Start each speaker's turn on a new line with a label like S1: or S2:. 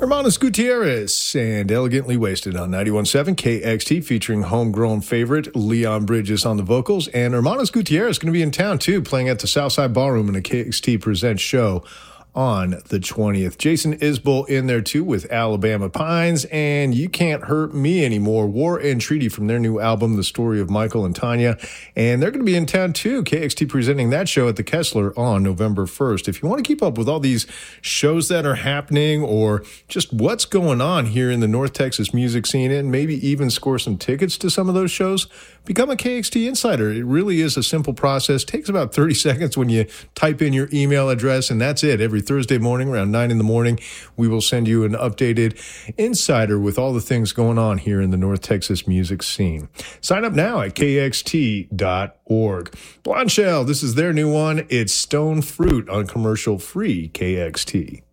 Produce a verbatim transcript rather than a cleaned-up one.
S1: Hermanos Gutierrez and Elegantly Wasted on ninety-one point seven K X T, featuring homegrown favorite Leon Bridges on the vocals. And Hermanos Gutierrez is going to be in town too, playing at the Southside Ballroom in a K X T Presents show on the twentieth. Jason Isbell in there too with Alabama Pines and You Can't Hurt Me Anymore, War and Treaty, from their new album, The Story of Michael and Tanya. And they're going to be in town too, K X T presenting that show at the Kessler on November first. If you want to keep up with all these shows that are happening or just what's going on here in the North Texas music scene, and maybe even score some tickets to some of those shows, become a K X T Insider. It really is a simple process. It takes about thirty seconds when you type in your email address, and that's it. Every Thursday morning around nine in the morning, we will send you an updated insider with all the things going on here in the North Texas music scene. Sign up now at K X T dot org. Blonde Shell, this is their new one. It's Stone Fruit on commercial-free K X T.